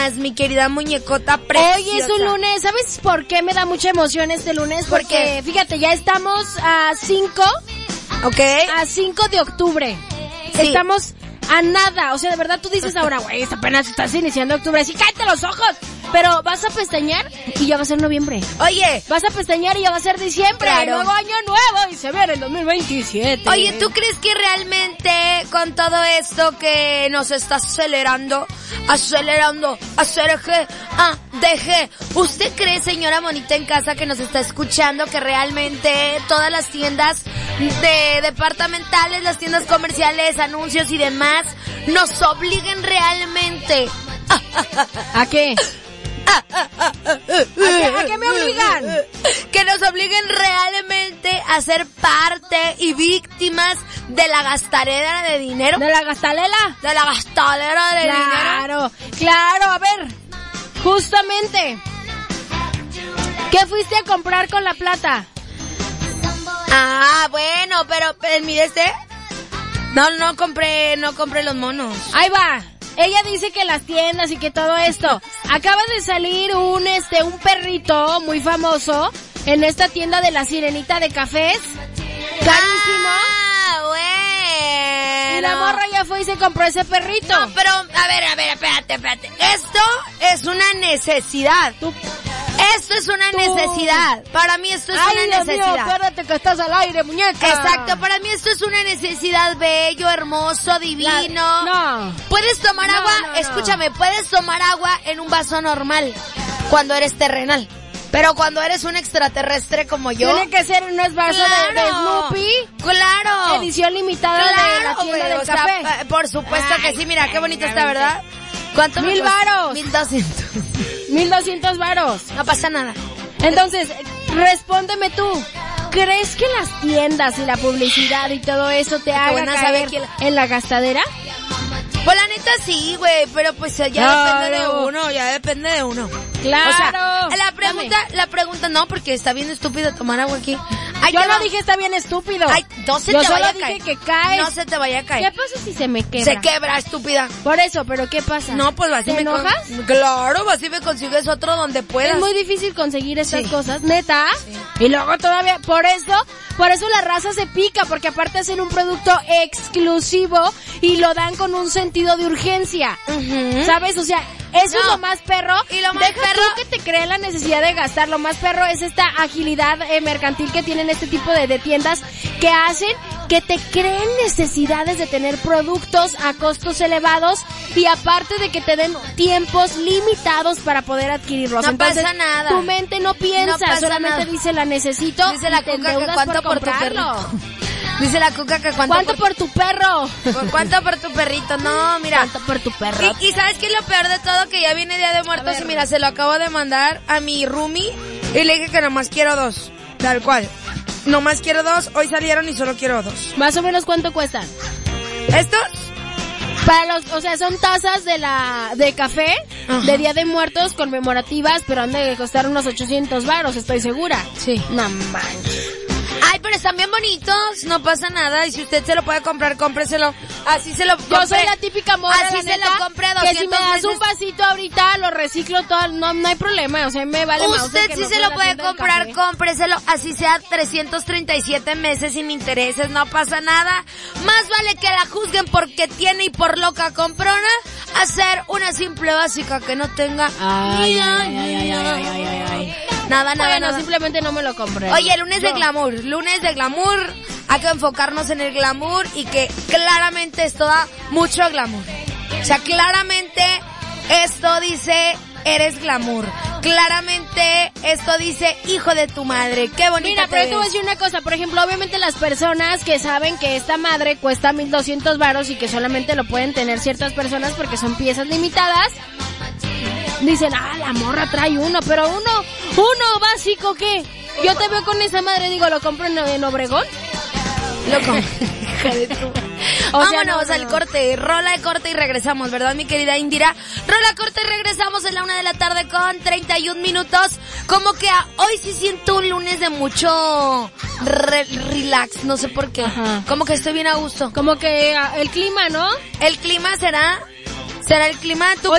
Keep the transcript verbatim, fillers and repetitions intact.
estás, mi querida muñecota preciosa? Hoy es un lunes, ¿sabes por qué me da mucha emoción este lunes? ¿Por Porque, qué? fíjate, ya estamos a cinco, ¿Ok? a cinco de octubre. Sí. Estamos a nada, o sea, de verdad tú dices ahora, güey, apenas estás iniciando octubre, así cállate los ojos. Pero vas a pestañear y ya va a ser noviembre. Oye, Vas a pestañear y ya va a ser diciembre. Claro. Nuevo año nuevo y se viene el dos mil veintisiete. oye, ¿tú crees que realmente con todo esto que nos está acelerando, acelerando, aceleré, ah, dejé, ¿usted cree, señora bonita en casa que nos está escuchando, que realmente todas las tiendas de departamentales, las tiendas comerciales, anuncios y demás, nos obliguen realmente ¿A qué? ¿A qué, a qué me obligan? que nos obliguen realmente a ser parte y víctimas de la gastadera de dinero? ¿De la gastalela? De la gastadera de dinero. Claro, claro, a ver, justamente, ¿qué fuiste a comprar con la plata? Ah, bueno, pero, pero mire este. No, no compré, no compré los monos. Ahí va. Ella dice que las tiendas y que todo esto. Acaba de salir un este un perrito muy famoso en esta tienda de la Sirenita de cafés. Carísimo. Ah, bueno. Y la morra ya fue y se compró ese perrito. No, pero, a ver, a ver, espérate, espérate. Esto es una necesidad. Tú- Esto es una Tú. necesidad. Para mí esto es Ay, una Dios mío, necesidad. acuérdate que estás al aire, muñeca. Exacto, para mí esto es una necesidad, bello, hermoso, divino. No. Puedes tomar No, agua, no, no. escúchame, puedes tomar agua en un vaso normal cuando eres terrenal. Pero cuando eres un extraterrestre como yo... Tiene que ser un vaso de, de Snoopy. ¡Claro! Edición limitada de la ¡Claro, tienda güey! del O sea, café. eh, por supuesto que sí, mira, qué bonito está, ¿verdad? ¿Cuánto me Mil costó? varos. Mil doscientos. Mil doscientos varos. No pasa nada. Entonces, respóndeme tú. ¿Crees que las tiendas y la publicidad y todo eso te haga buena caer sabe quién- en la gastadera? Pues la neta sí, güey, pero pues ya Claro. depende de uno, ya depende de uno. Claro. O sea, la pregunta, la pregunta no, porque está bien estúpido tomar agua aquí. Ay, Yo te no va- dije está bien estúpido. Ay, no se Yo te solo vaya a dije caer. que caes. No se te vaya a ¿Qué caer. pasa si se me quebra? Se quebra, estúpida. Por eso, pero ¿qué pasa? No, pues así ¿Te me con- enojas? Claro, así me consigues otro donde puedas. Es muy difícil conseguir estas Sí. cosas, neta. Y luego todavía, por eso, por eso la raza se pica, porque aparte hacen un producto exclusivo y lo dan con un sentido de urgencia. Ujú. ¿Sabes? O sea, eso No. es lo más perro. Y lo más Deja perro- tú que te creen la necesidad de gastar. Lo más perro es esta agilidad eh, mercantil que tienen este tipo de, de tiendas que hacen que te creen necesidades de tener productos a costos elevados y aparte de que te den tiempos limitados para poder adquirirlos. No Entonces, pasa nada. tu mente no piensa, No pasa solamente nada. dice la necesito. Dice la y te cuca que endeudas cuánto por por tu comprarlo. perrito. Dice la cuca que cuánto, ¿Cuánto por tu perro? por, cuánto por tu perrito. No, mira. ¿Cuánto por tu perro? Y, y ¿sabes qué es lo peor de todo? Que ya viene Día de Muertos y mira, se lo acabo de mandar a mi roomie y le dije que nomás quiero dos. Tal cual. Nomás quiero dos, hoy salieron y solo quiero dos. Más o menos cuánto cuestan. ¿Estos? Para los, o sea, son tazas de la, de café, Ajá. de Día de Muertos conmemorativas, pero han de costar unos ochocientos varos, estoy segura. Sí. No manches. Ay, pero están bien bonitos, no pasa nada. Y si usted se lo puede comprar, cómpreselo. Así se lo Yo compre. soy la típica morra, Así la se neta, lo compre a que si me doscientos das veces. un vasito ahorita, lo reciclo todo, no, no hay problema, o sea, me vale más. Usted sí se lo puede comprar, cómpreselo, así sea trescientos treinta y siete meses sin intereses, no pasa nada. Más vale que la juzguen porque tiene y por loca comprona, hacer una simple básica que no tenga Ay, ni ay, ay, ay, ay, ay, ay, ay. nada, nada, Bueno, nada. simplemente no me lo compré. Oye, lunes de No. glamour, lunes de glamour, hay que enfocarnos en el glamour y que claramente esto da mucho glamour. O sea, claramente esto dice, eres glamour. Claramente esto dice, hijo de tu madre, qué bonita Mira, te pero yo te voy a ves. decir una cosa, por ejemplo, obviamente las personas que saben que esta madre cuesta mil doscientos varos y que solamente lo pueden tener ciertas personas porque son piezas limitadas, dicen, ah, la morra trae uno, pero uno, uno básico, ¿qué? Yo te veo con esa madre, digo, ¿lo compro en, en Obregón? Loco. Hija de tu- O sea, Vámonos no, no, al no. corte, rola de corte y regresamos, ¿verdad, mi querida Indira? Rola corte y regresamos en la una de la tarde con treinta y un minutos. Como que a, hoy sí siento un lunes de mucho re- relax, no sé por qué. Ajá. Como que estoy bien a gusto. Como que ah, el clima, ¿no? El clima será, será el clima, tú